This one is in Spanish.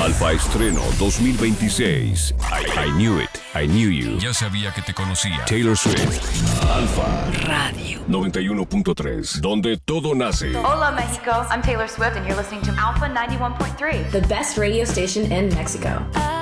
Alfa Estreno 2026. I Knew It, I Knew You. Ya sabía que te conocía. Taylor Swift. Alfa Radio 91.3, donde todo nace. Hola, Mexico. I'm Taylor Swift, and you're listening to Alpha 91.3. The best radio station in Mexico.